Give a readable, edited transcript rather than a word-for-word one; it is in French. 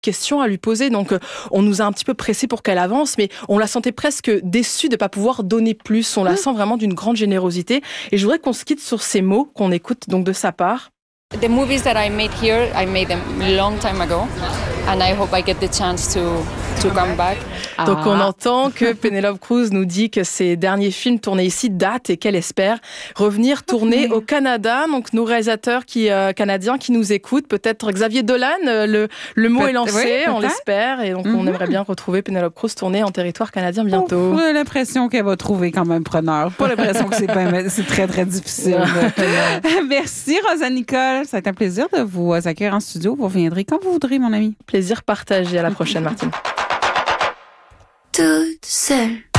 questions à lui poser. Donc, on nous a un petit peu pressé pour qu'elle avance, mais on la sentait presque déçue de ne pas pouvoir donner plus. On la sent vraiment d'une grande générosité. Et je voudrais qu'on se quitte sur ces mots qu'on écoute donc de sa part. The movies that I made here, I made them a long time ago, and I hope I get the chance to come back. Donc on entend que Penélope Cruz nous dit que ses derniers films tournés ici datent et qu'elle espère revenir tourner au Canada. Donc nos réalisateurs canadiens qui nous écoutent, peut-être Xavier Dolan, le mot est lancé, on l'espère, et donc on aimerait bien retrouver Penélope Cruz tourner en territoire canadien bientôt. J'ai l'impression qu'elle va trouver quand même preneur. Pas l'impression que c'est très très difficile. Merci Rosa Nicole, ça a été un plaisir de vous accueillir en studio. Vous reviendrez quand vous voudrez, mon ami. Plaisir partagé. À la prochaine, Martine. Toute seule.